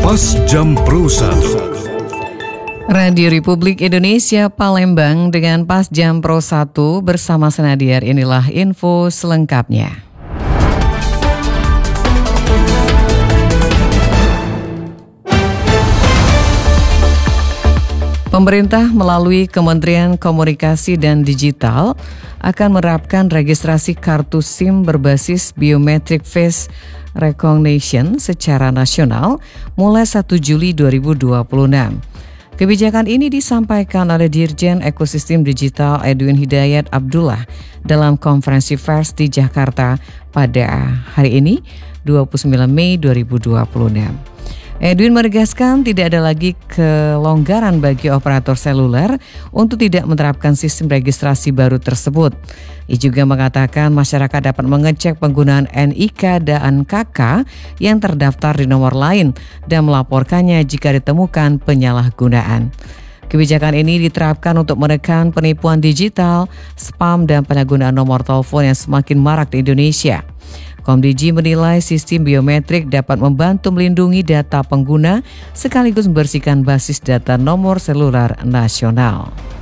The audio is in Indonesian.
Pas Jam Pro 1. Radio Republik Indonesia Palembang dengan Pas Jam Pro 1 bersama Senadiar. Inilah info selengkapnya. Pemerintah melalui Kementerian Komunikasi dan Digital akan menerapkan registrasi kartu SIM berbasis Biometric Face Recognition secara nasional mulai 1 Juli 2026. Kebijakan ini disampaikan oleh Dirjen Ekosistem Digital Edwin Hidayat Abdullah dalam konferensi pers di Jakarta pada hari ini, 29 Mei 2026. Edwin menegaskan tidak ada lagi kelonggaran bagi operator seluler untuk tidak menerapkan sistem registrasi baru tersebut. Ia juga mengatakan masyarakat dapat mengecek penggunaan NIK dan KK yang terdaftar di nomor lain dan melaporkannya jika ditemukan penyalahgunaan. Kebijakan ini diterapkan untuk menekan penipuan digital, spam, dan penyalahgunaan nomor telepon yang semakin marak di Indonesia. Komdigi menilai sistem biometrik dapat membantu melindungi data pengguna sekaligus membersihkan basis data nomor seluler nasional.